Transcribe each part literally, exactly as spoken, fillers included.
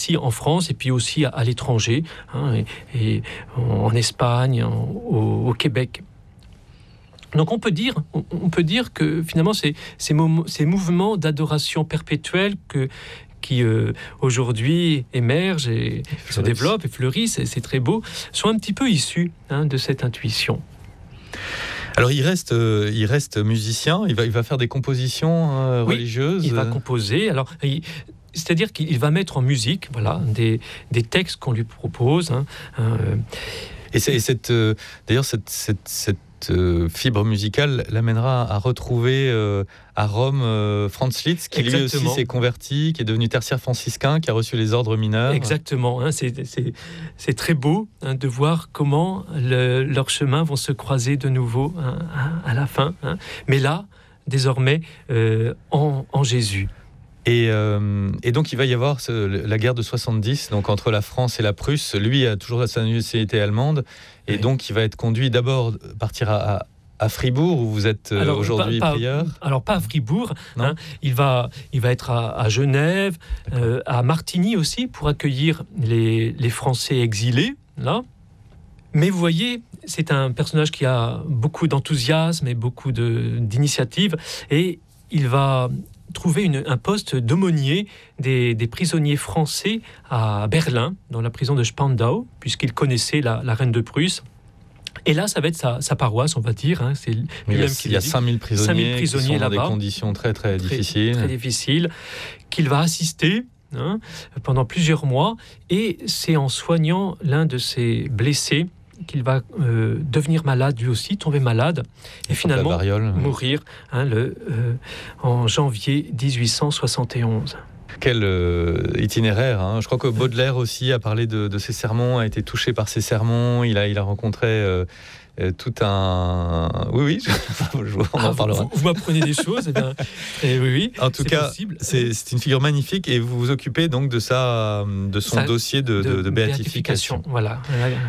ici en France et puis aussi à, à l'étranger, hein, et, et en Espagne, en, au, au Québec. Donc on peut dire, on, on peut dire que finalement ces, ces, mom- ces mouvements d'adoration perpétuelle que, qui euh, aujourd'hui émergent et se développent et fleurissent, et c'est très beau, sont un petit peu issus, hein, de cette intuition. Alors il reste, euh, il reste musicien, il va, il va faire des compositions euh, Oui, religieuses. Il va composer. Alors, il, c'est-à-dire qu'il va mettre en musique, voilà, des, des textes qu'on lui propose. Hein, euh, et, c'est, et cette, euh, d'ailleurs, cette, cette, cette euh, fibre musicale l'amènera à retrouver euh, à Rome euh, Franz Liszt, qui Exactement. lui aussi s'est converti, qui est devenu tertiaire franciscain, qui a reçu les ordres mineurs. Exactement. Hein, c'est, c'est, c'est très beau, hein, de voir comment le, leurs chemins vont se croiser de nouveau, hein, à, à la fin. Hein. Mais là, désormais, euh, en, en Jésus. Et, euh, et donc il va y avoir ce, la guerre de soixante-dix, donc entre la France et la Prusse. Lui a toujours sa nationalité allemande, et oui. donc il va être conduit d'abord partir à, à, à Fribourg, où vous êtes alors, aujourd'hui pas, pas, prieur. Alors pas à Fribourg, hein, il, va, il va être à, à Genève, euh, à Martigny aussi, pour accueillir les, les Français exilés, là. Mais vous voyez, c'est un personnage qui a beaucoup d'enthousiasme et beaucoup de, d'initiative, et il va trouver une, un poste d'aumônier des, des prisonniers français à Berlin, dans la prison de Spandau, puisqu'il connaissait la, la reine de Prusse. Et là, ça va être sa, sa paroisse, on va dire. Hein, c'est il y a, il y a cinq mille prisonniers, cinq mille prisonniers qui sont là-bas, dans des conditions très, très, très difficiles. Très difficiles, qu'il va assister, hein, pendant plusieurs mois. Et c'est en soignant l'un de ces blessés qu'il va euh, devenir malade lui aussi, tomber malade, et finalement variole, mourir, hein, le, euh, en janvier dix-huit cent soixante et onze. Quel euh, itinéraire, hein. Je crois que Baudelaire aussi a parlé de, de ses sermons, a été touché par ses sermons, il a, il a rencontré euh, euh, tout un... Oui, oui, je, je, on ah, en parlera. Vous, vous m'apprenez des choses, et bien, et oui, oui, en tout cas, c'est, c'est une figure magnifique, et vous vous occupez donc de, sa, de son ça, dossier de, de, de, de béatification. béatification. Voilà.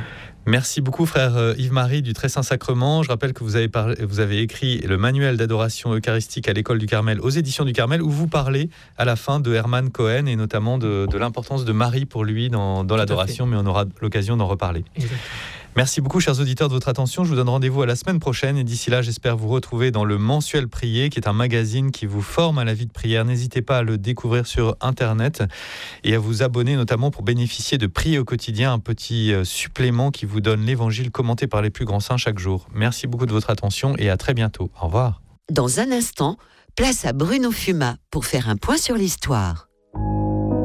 Merci beaucoup, frère Yves-Marie du Très Saint-Sacrement. Je rappelle que vous avez, parlé, vous avez écrit le manuel d'adoration eucharistique à l'école du Carmel, aux éditions du Carmel, où vous parlez à la fin de Hermann Cohen et notamment de, de l'importance de Marie pour lui dans, dans l'adoration, mais on aura l'occasion d'en reparler. Exactement. Merci beaucoup, chers auditeurs, de votre attention. Je vous donne rendez-vous à la semaine prochaine, et d'ici là, j'espère vous retrouver dans le Mensuel Prier, qui est un magazine qui vous forme à la vie de prière. N'hésitez pas à le découvrir sur Internet et à vous abonner, notamment pour bénéficier de Prier au quotidien, un petit supplément qui vous donne l'évangile commenté par les plus grands saints chaque jour. Merci beaucoup de votre attention et à très bientôt. Au revoir. Dans un instant, place à Bruno Fuma pour faire un point sur l'histoire.